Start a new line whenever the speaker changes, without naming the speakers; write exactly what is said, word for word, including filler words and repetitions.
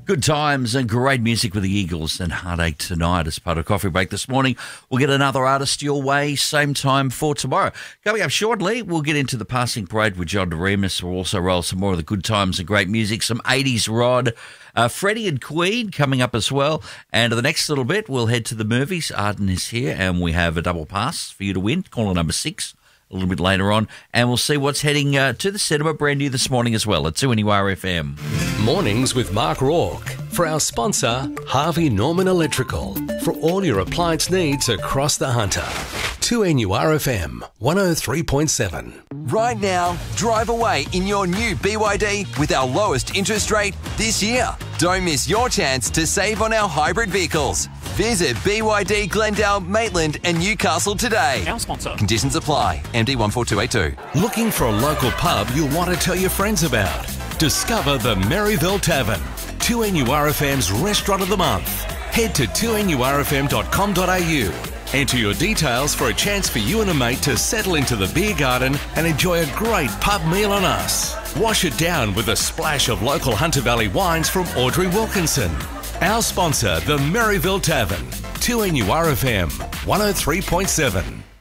Good times and great music with the Eagles and Heartache tonight as part of Coffee Break this morning. We'll get another artist your way, same time for tomorrow. Coming up shortly, we'll get into the passing parade with John DeRemus. We'll also roll some more of the good times and great music, some eighties Rod, uh, Freddie and Queen coming up as well. And the next little bit, we'll head to the movies. Arden is here and we have a double pass for you to win, caller number six. A little bit later on, and we'll see what's heading uh, to the cinema brand new this morning as well at two N U R F M.
Mornings with Mark Rourke. For our sponsor, Harvey Norman Electrical. For all your appliance needs across the Hunter. two N U R F M, one oh three point seven.
Right now, drive away in your new B Y D with our lowest interest rate this year. Don't miss your chance to save on our hybrid vehicles. Visit B Y D Glendale, Maitland and Newcastle today.
Our sponsor.
Conditions apply. M D one four two eight two.
Looking for a local pub you'll want to tell your friends about? Discover the Maryville Tavern, two N U R F M's Restaurant of the Month. Head to two N U R F M dot com dot a u. Enter your details for a chance for you and a mate to settle into the beer garden and enjoy a great pub meal on us. Wash it down with a splash of local Hunter Valley wines from Audrey Wilkinson. Our sponsor, the Maryville Tavern, two N U R F M, one oh three point seven.